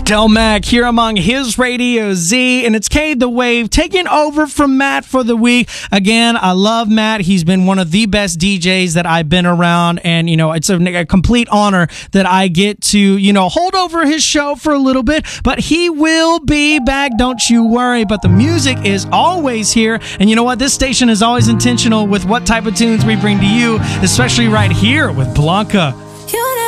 Del Mac here among his Radio Z, and it's K the Wave taking over from Matt for the week. Again, I love Matt. He's been one of the best DJs that I've been around, and it's a complete honor that I get to hold over his show for a little bit, but he will be back, don't you worry. But the music is always here, and you know what? This station is always intentional with what type of tunes we bring to you, especially right here with Blanca.